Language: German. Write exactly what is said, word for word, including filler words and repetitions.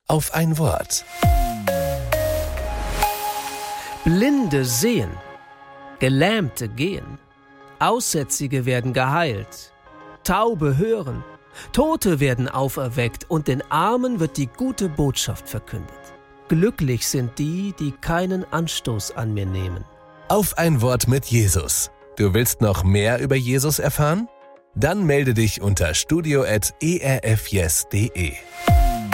auf ein Wort. Blinde sehen, Gelähmte gehen, Aussätzige werden geheilt, Taube hören, Tote werden auferweckt und den Armen wird die gute Botschaft verkündet. Glücklich sind die, die keinen Anstoß an mir nehmen. Auf ein Wort mit Jesus. Du willst noch mehr über Jesus erfahren? Dann melde dich unter studio at e r f yes punkt d e.